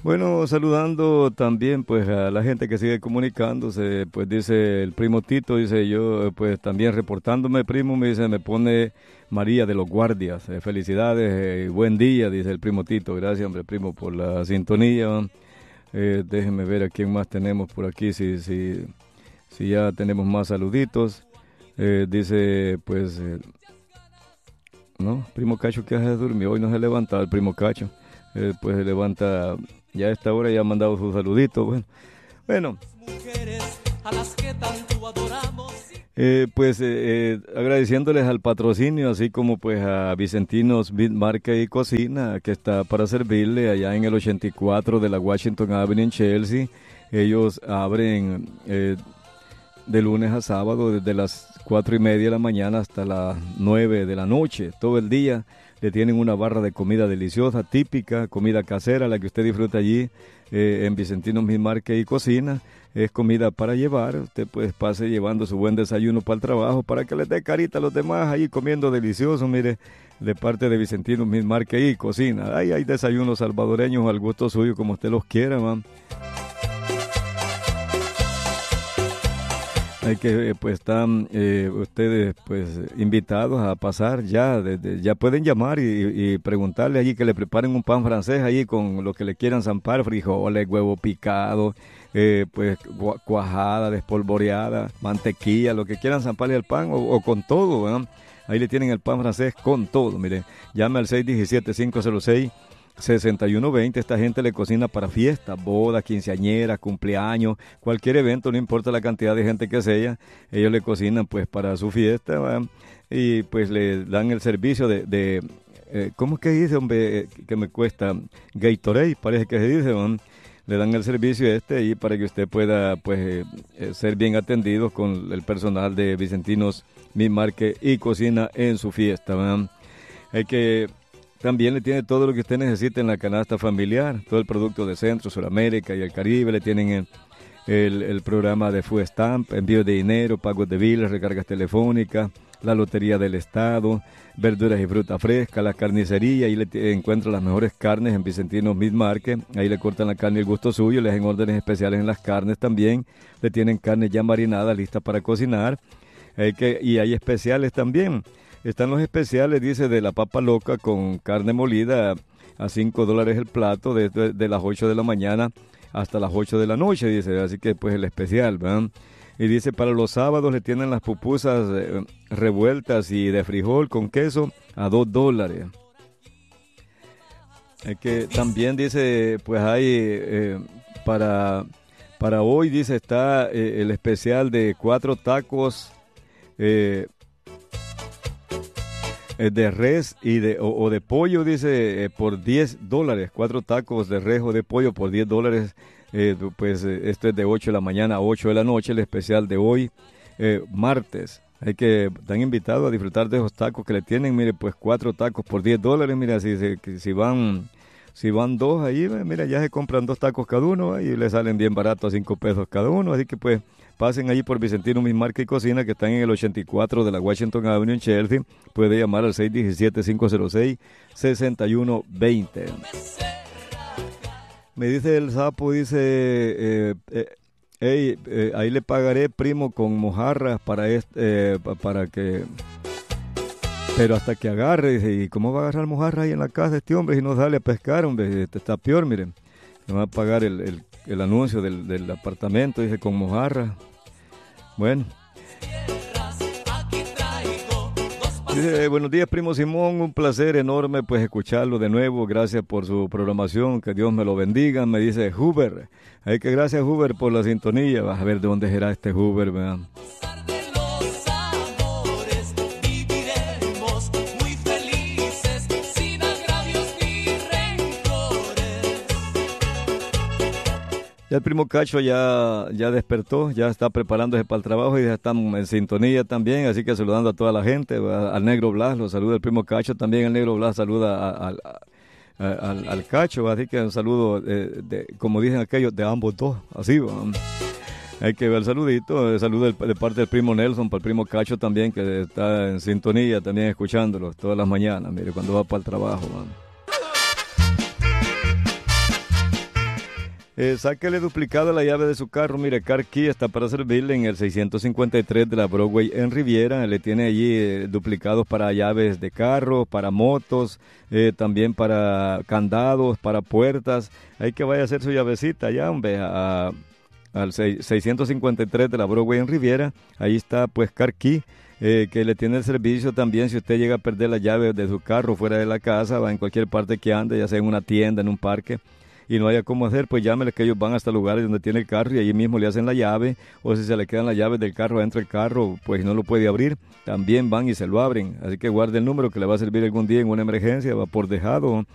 Bueno, saludando también pues a la gente que sigue comunicándose, pues dice el primo Tito, dice yo pues también reportándome, primo, me dice, me pone María de los Guardias, felicidades y buen día, dice el primo Tito, gracias hombre primo por la sintonía. Déjenme ver a quién más tenemos por aquí, si ya tenemos más saluditos. Dice pues, no, primo Cacho que se durmió, hoy no se levantaba el primo Cacho, pues se levanta ya a esta hora, ya ha mandado sus saluditos, bueno. Agradeciéndoles al patrocinio, así como pues a Vicentinos Meat Market y Cocina, que está para servirle allá en el 84 de la Washington Avenue en Chelsea. Ellos abren de lunes a sábado desde las 4:30 de la mañana hasta las 9 de la noche, todo el día. Le tienen una barra de comida deliciosa, típica, comida casera, la que usted disfruta allí en Vicentinos Meat Market y Cocina. Es comida para llevar, usted pues pase llevando su buen desayuno para el trabajo, para que les dé carita a los demás ahí comiendo delicioso, mire, de parte de Vicentinos Meat Market y Cocina. Ahí hay desayunos salvadoreños al gusto suyo, como usted los quiera, man. Hay que, pues están ustedes pues invitados a pasar ya, ya pueden llamar y preguntarle allí que le preparen un pan francés allí con lo que le quieran zampar, frijoles, huevo picado, pues cuajada, despolvoreada, mantequilla, lo que quieran zamparle al pan o con todo, ¿verdad? Ahí le tienen el pan francés con todo, mire, llame al 617-506-6120. Esta gente le cocina para fiestas, bodas, quinceañeras, cumpleaños, cualquier evento, no importa la cantidad de gente que sea, ellos le cocinan pues para su fiesta, ¿verdad? Y pues le dan el servicio de ¿cómo es que dice, hombre? Que me cuesta Gatorade, parece que se dice, ¿verdad? Le dan el servicio ahí para que usted pueda pues ser bien atendido con el personal de Vicentinos Meat Market y Cocina en su fiesta, ¿verdad? Hay que también le tiene todo lo que usted necesita en la canasta familiar, todo el producto de Centro, Sudamérica y el Caribe. Le tienen el programa de Food Stamp, envío de dinero, pagos de biles, recargas telefónicas, la lotería del estado, verduras y fruta fresca, la carnicería. Ahí le encuentra las mejores carnes en Vicentinos Meat Market. Ahí le cortan la carne al gusto suyo, le hacen órdenes especiales en las carnes también. Le tienen carne ya marinada, lista para cocinar. Y hay especiales también. Están los especiales, dice, de la papa loca con carne molida a $5 el plato, de las 8 de la mañana hasta las 8 de la noche, dice. Así que pues el especial, ¿verdad? Y dice, para los sábados le tienen las pupusas revueltas y de frijol con queso a $2. Que también dice, pues hay para hoy, dice, está el especial de 4 tacos de res y o de pollo, dice, por $10. 4 tacos de res o de pollo por $10. Esto es de 8 de la mañana a 8 de la noche, el especial de hoy, martes. Hay que están invitados a disfrutar de esos tacos que le tienen, mire, pues 4 tacos por $10. Mira, si van 2 ahí, mira, ya se compran 2 tacos cada uno y le salen bien baratos a $5 cada uno. Así que pues pasen allí por Vicentino Meat Market y Cocina, que están en el 84 de la Washington Avenue en Chelsea. Puede llamar al 617-506-6120. Me dice el sapo, dice, ahí le pagaré, primo, con mojarras para que... Pero hasta que agarre, dice, ¿y cómo va a agarrar mojarras ahí en la casa este hombre si no sale a pescar, hombre? Está peor, miren. Me va a pagar el anuncio del apartamento, dice, con mojarras. Bueno. Dice, buenos días, primo Simón, un placer enorme pues escucharlo de nuevo, gracias por su programación, que Dios me lo bendiga. Me dice Huber, hay que gracias Huber por la sintonía. Vas a ver de dónde será este Huber, ¿verdad? Ya el primo Cacho ya despertó, ya está preparándose para el trabajo y ya estamos en sintonía también, así que saludando a toda la gente, al Negro Blas, lo saluda el primo Cacho, también el Negro Blas saluda al Cacho, así que un saludo, como dicen aquellos, de ambos dos, así va. Hay que ver el saludito, el saludo de parte del primo Nelson, para el primo Cacho también, que está en sintonía, también escuchándolo todas las mañanas, mire, cuando va para el trabajo, man. Sáquele duplicado la llave de su carro. Mire, Car Key está para servirle en el 653 de la Broadway en Riviera. Le tiene allí duplicados para llaves de carro, para motos, también para candados, para puertas. Hay que vaya a hacer su llavecita ya, hombre, al 653 de la Broadway en Riviera. Ahí está pues Car Key. Que le tiene el servicio también si usted llega a perder la llave de su carro fuera de la casa, va en cualquier parte que ande, ya sea en una tienda, en un parque, y no haya cómo hacer, pues llámele que ellos van hasta lugares donde tiene el carro y allí mismo le hacen la llave, o si se le quedan las llaves del carro adentro del carro, pues no lo puede abrir, también van y se lo abren. Así que guarde el número que le va a servir algún día en una emergencia, va por dejado